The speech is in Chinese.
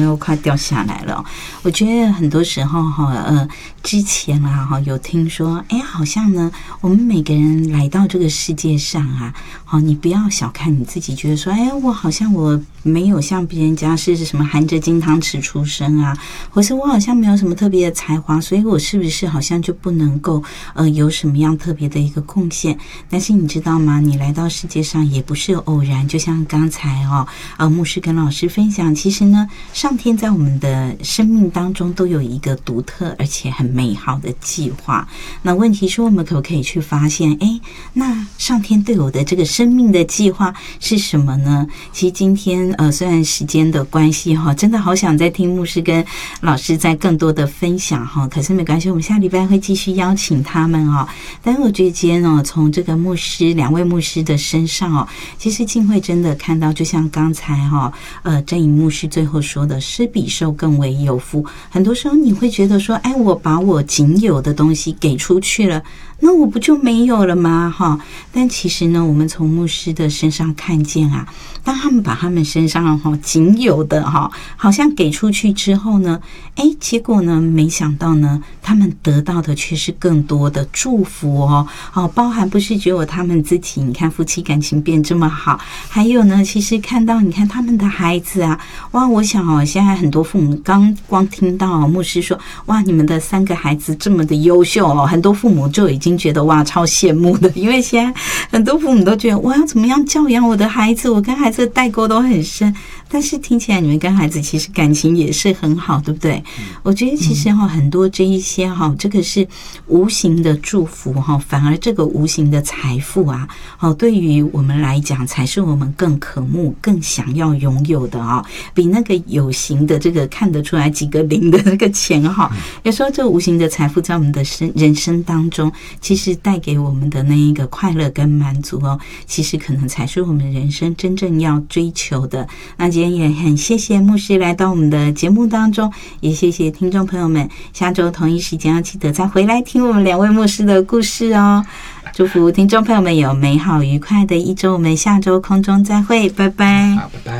又快掉下来了。我觉得很多时候之前有听说，好像呢，我们每个人来到这个世界上啊，你不要小看你自己，觉得说，我好像我没有像别人家是什么含着金汤匙出生啊，或是我好像没有什么特别的才华，所以我是不是好像就不能够有什么样特别的一个贡献？但是你知道吗？你来到世界上也不是偶然，就像刚才牧师跟老师分享，其实呢，上天在我们的生命当中都有一个独特而且很美好的计划。那问题是我们可不可以去发现，那上天对我的这个生命的计划是什么呢？其实今天虽然时间的关系真的好想再听牧师跟老师在更多的分享可是没关系，我们下礼拜会继续邀请他们但是我觉得今天从这个两位牧师的身上其实静慧真的看到，就像刚才郑颖牧师最后说的，施比受更为有福。很多时候你会觉得说，我把我仅有的东西给出去了，那我不就没有了吗？但其实呢，我们从牧师的身上看见啊，当他们把他们身上仅有的好像给出去之后呢，结果呢，没想到呢，他们得到的却是更多的祝福包含不是只有他们自己，你看夫妻感情变这么好，还有呢，其实看到你看他们的孩子啊，哇，我想现在很多父母光听到牧师说，哇，你们的3个孩子这么的优秀很多父母就已经觉得哇超羡慕的，因为现在很多父母都觉得我要怎么样教养我的孩子，我跟孩子的代沟都很深，但是听起来你们跟孩子其实感情也是很好，对不对？我觉得其实很多这一些这个是无形的祝福反而这个无形的财富啊对于我们来讲才是我们更渴慕更想要拥有的比那个有形的这个看得出来几个零的那个钱有时候这无形的财富在我们的人生当中其实带给我们的那一个快乐跟满足其实可能才是我们人生真正要追求的。那今天也很谢谢牧师来到我们的节目当中，也谢谢听众朋友们，下周同一时间要记得再回来听我们2位牧师的故事祝福听众朋友们有美好愉快的一周，我们下周空中再会，拜拜。 好，拜拜。